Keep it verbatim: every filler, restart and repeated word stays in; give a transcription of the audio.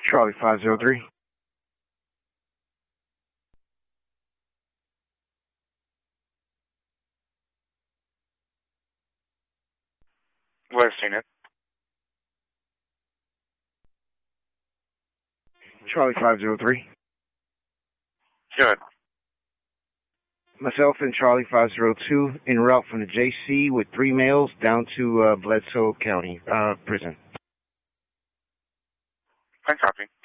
Charlie five zero three. Where's unit? Charlie five zero three. Good. Myself and Charlie five zero two en route from the J C with three males down to uh, Bledsoe County uh, Prison. I copy.